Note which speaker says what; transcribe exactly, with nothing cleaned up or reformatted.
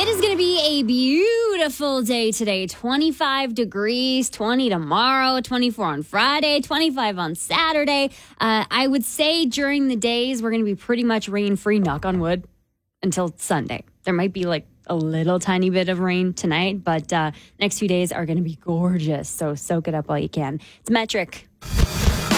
Speaker 1: It is going to be a beautiful day today. twenty-five degrees, twenty tomorrow, twenty-four on Friday, twenty-five on Saturday. Uh, I would say during the days, we're going to be pretty much rain-free, knock on wood, until Sunday. There might be like a little tiny bit of rain tonight, but uh, next few days are going to be gorgeous. So soak it up while you can. It's Metric.